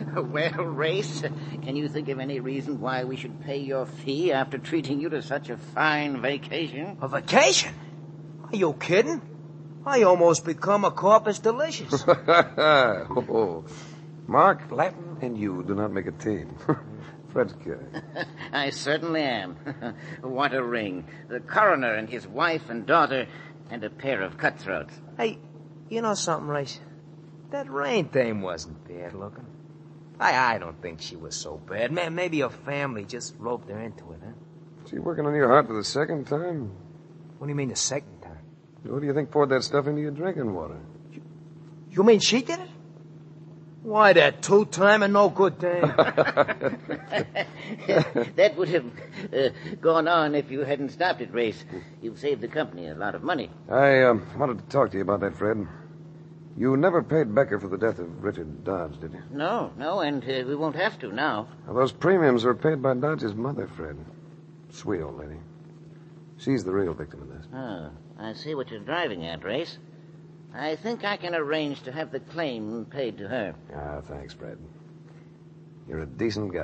Well, Race, can you think of any reason why we should pay your fee after treating you to such a fine vacation? A vacation? Are you kidding? I almost become a corpus delicious. Oh, Mark, Latin and you do not make a team. Fred's kidding. I certainly am. What a ring. The coroner and his wife and daughter, and a pair of cutthroats. Hey, you know something, Race? That Rain dame wasn't bad looking. I don't think she was so bad. Man, maybe her family just roped her into it, huh? She working on your heart for the second time? What do you mean the second time? What do you think poured that stuff into your drinking water? You mean she did it? Why, that two-time and no good dame. That would have gone on if you hadn't stopped it, Race. You've saved the company a lot of money. I wanted to talk to you about that, Fred. You never paid Becker for the death of Richard Dodge, did you? No, and we won't have to now. Now, those premiums were paid by Dodge's mother, Fred. Sweet old lady. She's the real victim of this. Oh, I see what you're driving at, Race. I think I can arrange to have the claim paid to her. Ah, thanks, Fred. You're a decent guy.